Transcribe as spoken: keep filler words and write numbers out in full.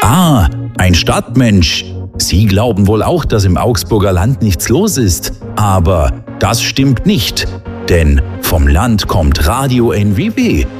Ah, ein Stadtmensch. Sie glauben wohl auch, dass im Augsburger Land nichts los ist. Aber das stimmt nicht. Denn vom Land kommt Radio N W W.